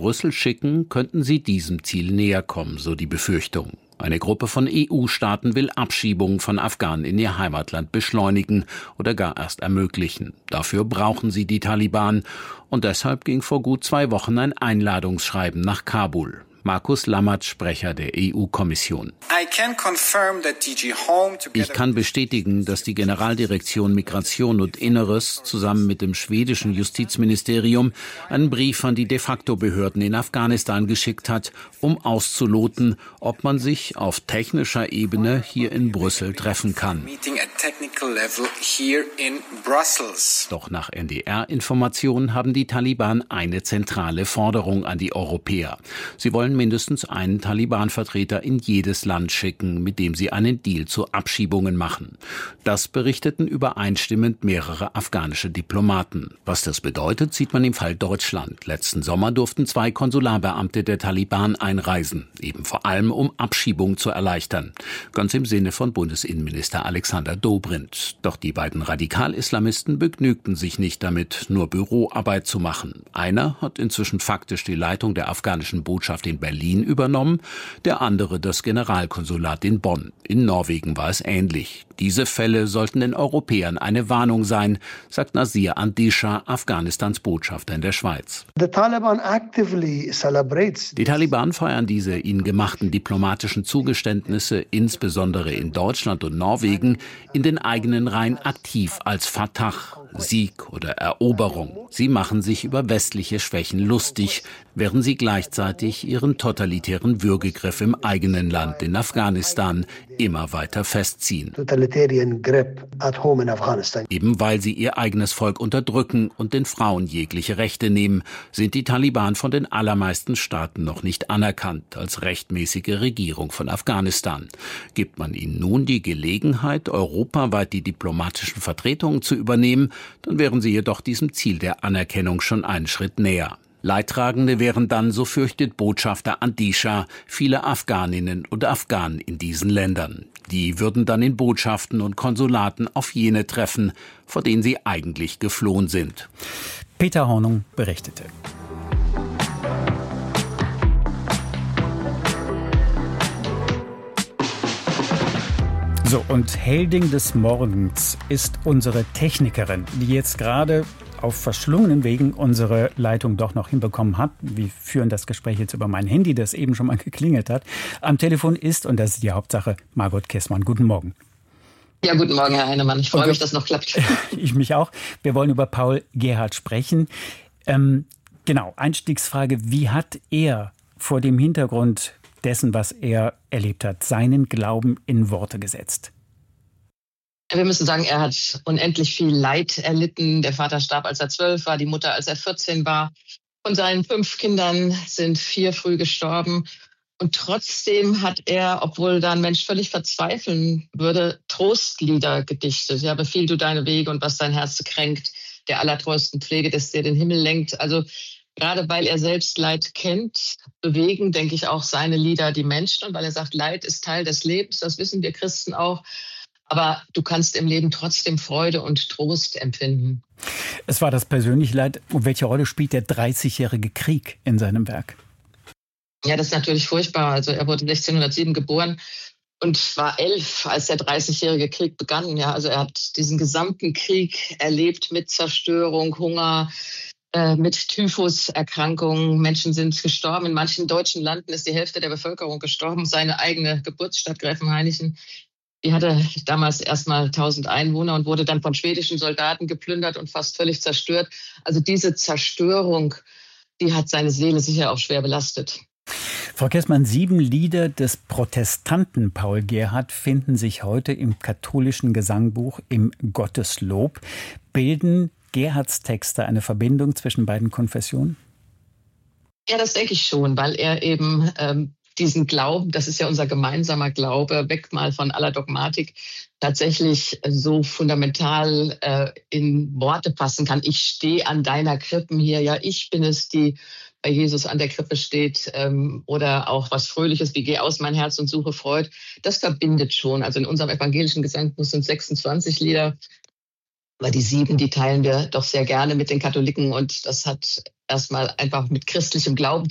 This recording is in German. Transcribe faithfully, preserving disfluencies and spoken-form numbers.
Brüssel schicken, könnten sie diesem Ziel näher kommen, so die Befürchtung. Eine Gruppe von E U-Staaten will Abschiebungen von Afghanen in ihr Heimatland beschleunigen oder gar erst ermöglichen. Dafür brauchen sie die Taliban. Und deshalb ging vor gut zwei Wochen ein Einladungsschreiben nach Kabul. Markus Lammert, Sprecher der E U-Kommission. Ich kann bestätigen, dass die Generaldirektion Migration und Inneres zusammen mit dem schwedischen Justizministerium einen Brief an die de facto Behörden in Afghanistan geschickt hat, um auszuloten, ob man sich auf technischer Ebene hier in Brüssel treffen kann. Doch nach N D R-Informationen haben die Taliban eine zentrale Forderung an die Europäer. Sie wollen mindestens einen Taliban-Vertreter in jedes Land schicken, mit dem sie einen Deal zu Abschiebungen machen. Das berichteten übereinstimmend mehrere afghanische Diplomaten. Was das bedeutet, sieht man im Fall Deutschland. Letzten Sommer durften zwei Konsularbeamte der Taliban einreisen, eben vor allem um Abschiebungen zu erleichtern. Ganz im Sinne von Bundesinnenminister Alexander Dobrindt. Doch die beiden Radikal-Islamisten begnügten sich nicht damit, nur Büroarbeit zu machen. Einer hat inzwischen faktisch die Leitung der afghanischen Botschaft in Berlin übernommen, der andere das Generalkonsulat in Bonn. In Norwegen war es ähnlich. Diese Fälle sollten den Europäern eine Warnung sein, sagt Nasir Andisha, Afghanistans Botschafter in der Schweiz. Die Taliban feiern diese ihnen gemachten diplomatischen Zugeständnisse, insbesondere in Deutschland und Norwegen, in den eigenen Reihen aktiv als Fatah, Sieg oder Eroberung. Sie machen sich über westliche Schwächen lustig, während sie gleichzeitig ihren totalitären Würgegriff im eigenen Land, in Afghanistan, immer weiter festziehen. Eben weil sie ihr eigenes Volk unterdrücken und den Frauen jegliche Rechte nehmen, sind die Taliban von den allermeisten Staaten noch nicht anerkannt als rechtmäßige Regierung von Afghanistan. Gibt man ihnen nun die Gelegenheit, europaweit die diplomatischen Vertretungen zu übernehmen, dann wären sie jedoch diesem Ziel der Anerkennung schon einen Schritt näher. Leidtragende wären dann, so fürchtet Botschafter Andisha, viele Afghaninnen und Afghanen in diesen Ländern. Die würden dann in Botschaften und Konsulaten auf jene treffen, vor denen sie eigentlich geflohen sind. Peter Hornung berichtete. So, und Heldin des Morgens ist unsere Technikerin, die jetzt gerade auf verschlungenen Wegen unsere Leitung doch noch hinbekommen hat. Wir führen das Gespräch jetzt über mein Handy, das eben schon mal geklingelt hat. Am Telefon ist, und das ist die Hauptsache, Margot Kessmann. Guten Morgen. Ja, guten Morgen, Herr Heinemann. Ich freue mich, dass es noch klappt. Ich mich auch. Wir wollen über Paul Gerhardt sprechen. Ähm, genau, Einstiegsfrage. Wie hat er vor dem Hintergrund dessen, was er erlebt hat, seinen Glauben in Worte gesetzt? Wir müssen sagen, er hat unendlich viel Leid erlitten. Der Vater starb, als er zwölf war, die Mutter, als er vierzehn war. Von seinen fünf Kindern sind vier früh gestorben. Und trotzdem hat er, obwohl da ein Mensch völlig verzweifeln würde, Trostlieder gedichtet. Ja, befiehl du deine Wege und was dein Herz kränkt, der allertreuesten Pflege, dass der den Himmel lenkt. Also gerade weil er selbst Leid kennt, bewegen, denke ich, auch seine Lieder die Menschen. Und weil er sagt, Leid ist Teil des Lebens, das wissen wir Christen auch. Aber du kannst im Leben trotzdem Freude und Trost empfinden. Es war das persönliche Leid. Und welche Rolle spielt der dreißigjährige Krieg in seinem Werk? Ja, das ist natürlich furchtbar. Also er wurde sechzehnhundertsieben geboren und war elf, als der dreißigjährige Krieg begann. Ja, also er hat diesen gesamten Krieg erlebt mit Zerstörung, Hunger, äh, mit Typhuserkrankungen. Menschen sind gestorben. In manchen deutschen Landen ist die Hälfte der Bevölkerung gestorben. Seine eigene Geburtsstadt Gräfenhainichen, die hatte damals erstmal tausend Einwohner und wurde dann von schwedischen Soldaten geplündert und fast völlig zerstört. Also diese Zerstörung, die hat seine Seele sicher auch schwer belastet. Frau Kessmann, sieben Lieder des Protestanten Paul Gerhardt finden sich heute im katholischen Gesangbuch im Gotteslob. Bilden Gerhardts Texte eine Verbindung zwischen beiden Konfessionen? Ja, das denke ich schon, weil er eben ähm, diesen Glauben, das ist ja unser gemeinsamer Glaube, weg mal von aller Dogmatik, tatsächlich so fundamental äh, in Worte fassen kann. Ich stehe an deiner Krippen hier, ja, ich bin es, die bei Jesus an der Krippe steht, ähm, oder auch was Fröhliches wie geh aus mein Herz und suche Freud. Das verbindet schon. Also in unserem evangelischen Gesangbuch sind sechsundzwanzig Lieder, aber die sieben, die teilen wir doch sehr gerne mit den Katholiken und das hat erstmal einfach mit christlichem Glauben